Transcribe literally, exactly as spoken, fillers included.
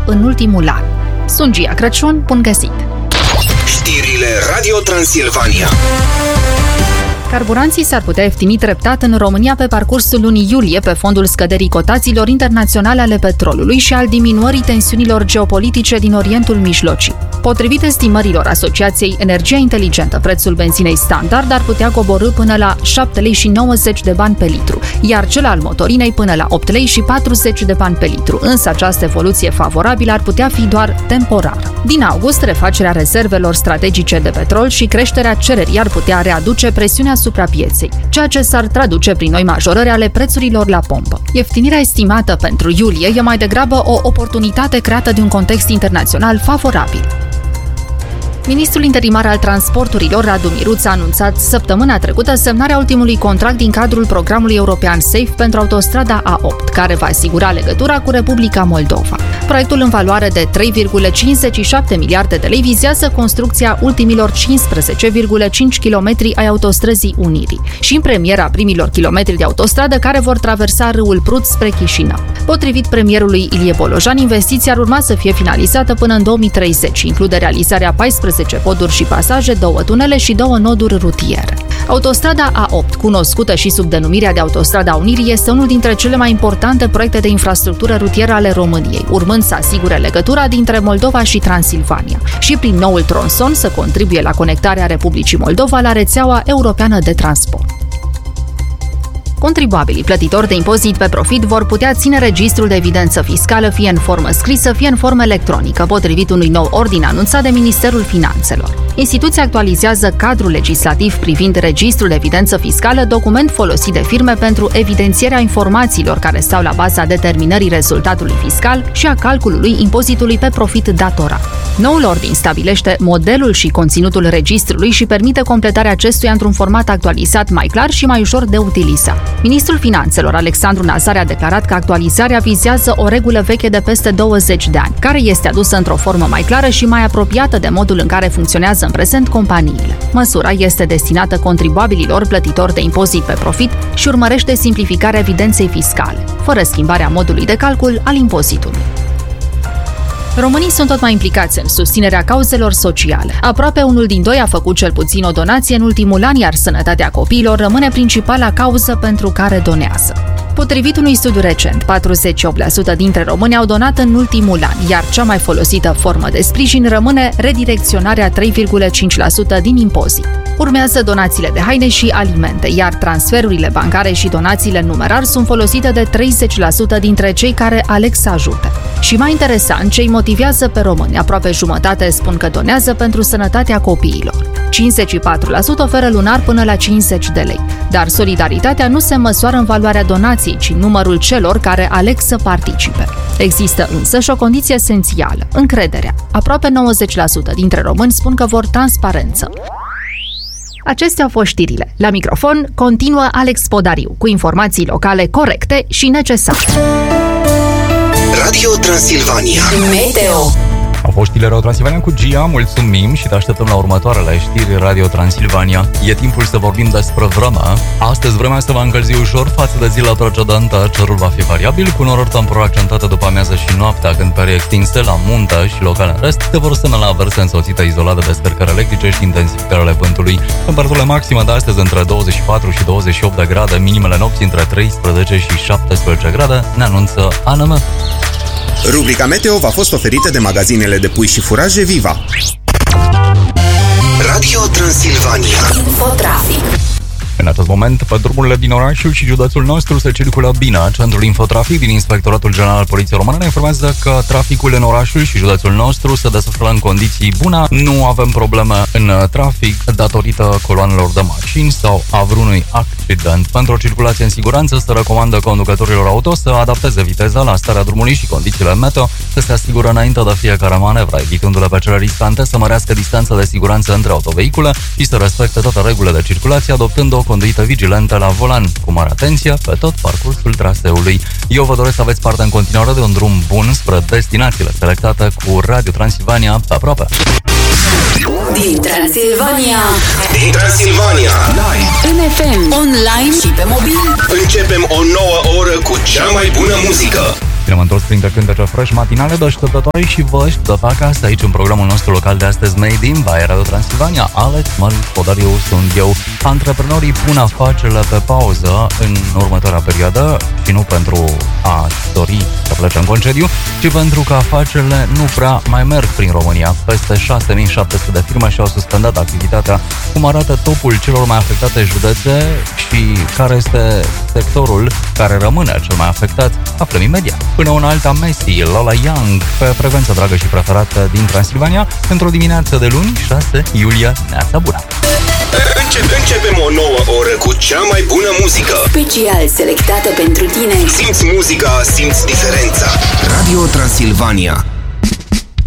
în ultimul an. Sunt Gia Crăciun, bun găsit! Știrile Radio Transilvania. Carburanții s-ar putea ieftini treptat în România pe parcursul lunii iulie pe fondul scăderii cotațiilor internaționale ale petrolului și al diminuării tensiunilor geopolitice din Orientul Mijlociu. Potrivit estimărilor Asociației Energia Inteligentă, prețul benzinei standard ar putea coborî până la șapte lei și nouăzeci de bani pe litru, iar cel al motorinei până la opt lei și patruzeci de bani pe litru, însă această evoluție favorabilă ar putea fi doar temporară. Din august, refacerea rezervelor strategice de petrol și creșterea cererii ar putea readuce presiunea asupra pieței, ceea ce s-ar traduce prin noi majorări ale prețurilor la pompă. Ieftinirea estimată pentru iulie e mai degrabă o oportunitate creată de un context internațional favorabil. Ministrul interimar al transporturilor, Radu Miruț, a anunțat săptămâna trecută semnarea ultimului contract din cadrul programului european SAFE pentru autostrada A opt, care va asigura legătura cu Republica Moldova. Proiectul în valoare de trei virgulă cincizeci și șapte miliarde de lei vizează construcția ultimilor cincisprezece virgulă cinci kilometri ai autostrăzii Unirii și în premiera primilor kilometri de autostradă care vor traversa râul Prut spre Chișinău. Potrivit premierului Ilie Bolojan, investiția ar urma să fie finalizată până în două mii treizeci, include realizarea paisprezece poduri și pasaje, două tunele și două noduri rutiere. Autostrada A opt, cunoscută și sub denumirea de Autostrada Unirii, este unul dintre cele mai importante proiecte de infrastructură rutieră ale României, urmând să asigure legătura dintre Moldova și Transilvania și prin noul tronson să contribuie la conectarea Republicii Moldova la rețeaua europeană de transport. Contribuabilii plătitori de impozit pe profit vor putea ține registrul de evidență fiscală fie în formă scrisă, fie în formă electronică, potrivit unui nou ordin anunțat de Ministerul Finanțelor. Instituția actualizează cadrul legislativ privind registrul de evidență fiscală, document folosit de firme pentru evidențierea informațiilor care stau la baza determinării rezultatului fiscal și a calculului impozitului pe profit datorat. Noul ordin stabilește modelul și conținutul registrului și permite completarea acestuia într-un format actualizat mai clar și mai ușor de utilizat. Ministrul Finanțelor, Alexandru Nazare, a declarat că actualizarea vizează o regulă veche de peste douăzeci de ani, care este adusă într-o formă mai clară și mai apropiată de modul în care funcționează în prezent companiile. Măsura este destinată contribuabililor plătitori de impozit pe profit și urmărește simplificarea evidenței fiscale, fără schimbarea modului de calcul al impozitului. Românii sunt tot mai implicați în susținerea cauzelor sociale. Aproape unul din doi a făcut cel puțin o donație în ultimul an, iar sănătatea copiilor rămâne principala cauză pentru care donează. Potrivit unui studiu recent, patruzeci și opt la sută dintre români au donat în ultimul an, iar cea mai folosită formă de sprijin rămâne redirecționarea trei virgulă cinci la sută din impozit. Urmează donațiile de haine și alimente, iar transferurile bancare și donațiile în numerar sunt folosite de treizeci la sută dintre cei care aleg să ajute. Și mai interesant, ce îi motivează pe români, aproape jumătate spun că donează pentru sănătatea copiilor. cincizeci și patru la sută oferă lunar până la cincizeci de lei, dar solidaritatea nu se măsoară în valoarea donației, ci în numărul celor care aleg să participe. Există însă și o condiție esențială, încrederea. Aproape nouăzeci la sută dintre români spun că vor transparență. Acestea au fost știrile. La microfon continuă Alex Podariu, cu informații locale corecte și necesare. Radio Transilvania Meteo. Au fost știrile Radio Transilvania cu Gia, mulțumim și te așteptăm la următoarele știri Radio Transilvania. E timpul să vorbim despre vreme. Astăzi vremea se va încălzi ușor față de zilele precedente, cerul va fi variabil, cu norări temporare accentuate după amiază și noaptea, când perii extinse la munte și locale în rest se vor semna la averse însoțite izolat de descărcări electrice și intensificările vântului. Temperaturile maxime de astăzi între douăzeci și patru și douăzeci și opt de grade, minimele nopții între treisprezece și șaptesprezece grade, ne anunță A N M. Rubrica Meteo v-a fost oferită de magazinele de pui și furaje Viva. Radio Transilvania. Infotrafic. În acest moment, pe drumurile din orașul și județul nostru se circulă bine. Centrul Infotrafic din Inspectoratul General al Poliției Române ne informează că traficul în orașul și județul nostru se desfășoară în condiții bune. Nu avem probleme în trafic datorită coloanelor de mașini sau a vreunui accident. Pentru o circulație în siguranță se recomandă conducătorilor auto să adapteze viteza la starea drumului și condițiile meteo, să se asigură înainte de fiecare manevră, evitându-le pe cele riscante, să mărească distanța de siguranță între autovehicule și să respecte toate regulile de circulație, adoptând o conduită vigilentă la volan, cu mare atenție pe tot parcursul traseului. Eu vă doresc să aveți parte în continuare de un drum bun spre destinațiile selectate cu Radio Transilvania pe aproape. Din Transilvania. Din Transilvania. Live. În F M, online și pe mobil. Începem o nouă oră cu cea mai bună muzică. Bine, am întors printre cântece fresh matinale deșteptătoare și vă aștept acasă aici în programul nostru local de astăzi, Made in by Radio Transilvania. Alex Marius Podariu sunt eu. Antreprenorii pun afacerile pe pauză în următoarea perioadă și nu pentru a dori să plece în concediu, ci pentru că afacerile nu prea mai merg prin România. Peste șase mii șapte sute de firme și-au suspendat activitatea, cum arată topul celor mai afectate județe și care este sectorul care rămâne cel mai afectat. Aflăm imediat. Până una alta, Messi, Lola Young, pe frecvența dragă și preferată din Transilvania, într-o dimineață de luni, șase iulie, neața bună! Începe, începem o nouă oră cu cea mai bună muzică. Special selectată pentru tine. Simți muzica, simți diferența. Radio Transilvania.